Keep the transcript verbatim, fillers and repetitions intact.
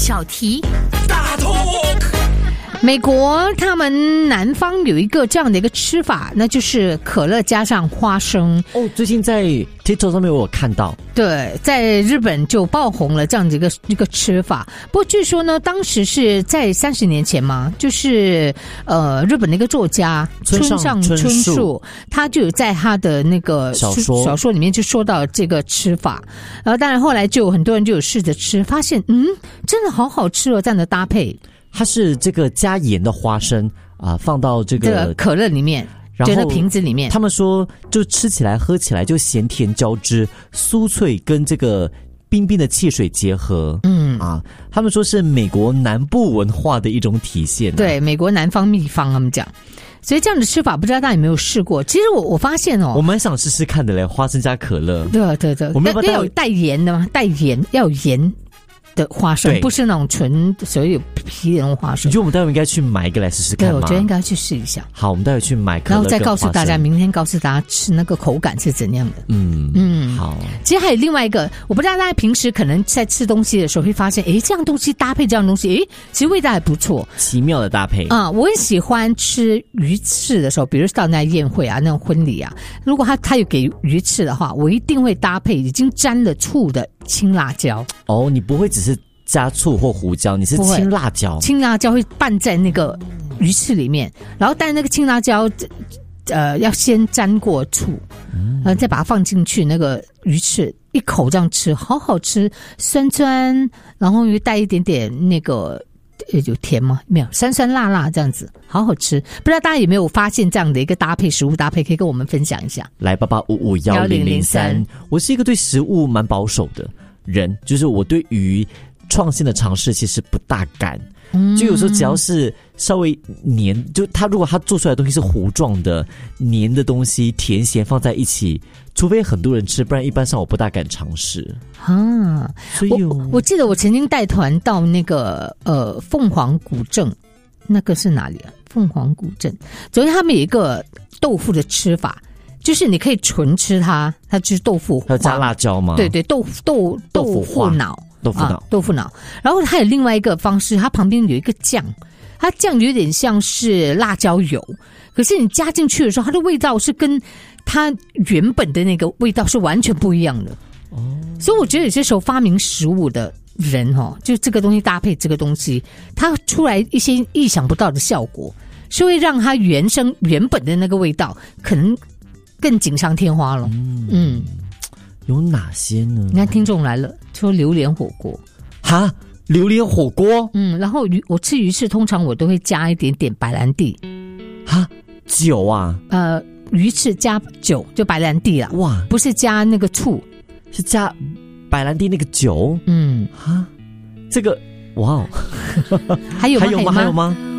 小题大 talk。 美国他们南方有一个这样的一个吃法，那就是可乐加上花生。 哦，最近在 TikTok 上面我有看到。 对，在日本就爆红了这样的一个一个吃法。不过据说呢，当时是在三十年前嘛，就是呃日本的一个作家村上春树，他就有在他的那个小说小说里面就说到这个吃法。然后当然后来就有很多人就有试着吃，发现嗯真的好好吃哦，这样的搭配。 它是这个加盐的花生啊、呃，放到这个、 这个可乐里面， 然后这个瓶子里面。 他们说，就吃起来、喝起来就咸甜交织，酥脆跟这个冰冰的汽水结合。嗯啊，他们说是美国南部文化的一种体现、啊。 对，美国南方秘方他们讲。所以这样的吃法，不知道大家有没有试过？其实我我发现哦， 我蛮想试试看的嘞，花生加可乐。 对对对， 我们要要有带盐的吗？带盐要有盐的花生，不是那种纯所谓有皮的那种花生。 你觉得我们待会应该去买一个来试试看吗？ 对，我觉得应该去试一下。 好，我们待会去买可乐， 然后再告诉大家，明天告诉大家吃那个口感是怎样的。 嗯嗯，好。 其实还有另外一个，我不知道大家平时可能在吃东西的时候会发现，诶，这样东西搭配这样东西，诶，其实味道还不错， 奇妙的搭配啊、嗯！我很喜欢吃鱼翅的时候，比如到那宴会啊、那种婚礼啊，如果他他有给鱼翅的话，我一定会搭配已经沾了醋的青辣椒。 哦，你不会只是加醋或胡椒，你是青辣椒。 青辣椒会拌在那个鱼翅里面，然后但那个青辣椒呃要先沾过醋，嗯、然后再把它放进去那个鱼翅，一口这样吃，好好吃，酸酸，然后又带一点点那个有甜吗？没有，酸酸辣辣这样子，好好吃。不知道大家有没有发现这样的一个搭配，食物搭配可以跟我们分享一下。 来八八五五幺零零三，我是一个对食物蛮保守的人，就是我对于创新的尝试其实不大敢，就有时候只要是稍微黏，就他如果他做出来的东西是糊状的、黏的东西，甜咸放在一起，除非很多人吃，不然一般上我不大敢尝试啊。所以我我记得我曾经带团到那个呃凤凰古镇，那个是哪里啊？凤凰古镇，昨天他们有一个豆腐的吃法。就是你可以纯吃它，它就是豆腐， 要加辣椒吗？ 对对，豆腐豆豆腐脑， 豆腐脑、 啊，豆腐脑。然后还有另外一个方式，它旁边有一个酱，它酱有点像是辣椒油，可是你加进去的时候，它的味道是跟它原本的那个味道是完全不一样的。哦，所以我觉得有些时候发明食物的人哦，就这个东西搭配这个东西，它出来一些意想不到的效果，是会让它原生原本的那个味道可能更锦上添花了。嗯嗯， 有哪些呢？ 你看听众来了，说榴莲火锅。 哈，榴莲火锅？ 嗯，然后鱼我吃鱼翅，通常我都会加一点点白兰地。 哈，酒啊？ 呃，鱼翅加酒就白兰地啦。 哇， 不是加那个醋， 是加白兰地那个酒。 嗯， 哈，这个哇哦， 还有吗？ 还有吗？还有吗？